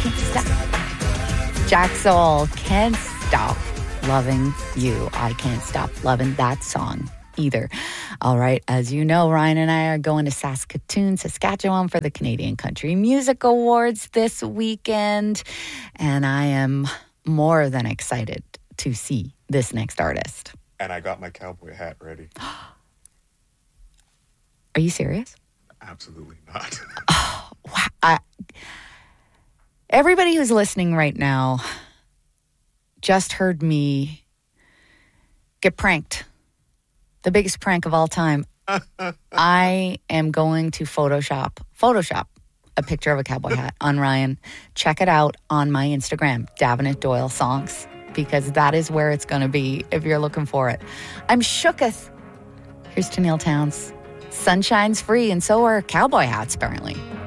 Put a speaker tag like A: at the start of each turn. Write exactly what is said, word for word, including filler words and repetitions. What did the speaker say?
A: stop. Jack Soul, Can't Stop Loving You. I can't stop loving that song either. All right, as you know, Ryan and I are going to Saskatoon, Saskatchewan for the Canadian Country Music Awards this weekend, and I am more than excited to see this next artist.
B: And I got my cowboy hat ready.
A: Are you serious?
B: Absolutely not.
A: Oh, wow. I, everybody who's listening right now just heard me get pranked. The biggest prank of all time. I am going to Photoshop, Photoshop a picture of a cowboy hat on Ryan. Check it out on my Instagram, Davenant Doyle Songs, because that is where it's going to be if you're looking for it. I'm shooketh. Here's Tenille Townes. Sunshine's free, and so are cowboy hats, apparently.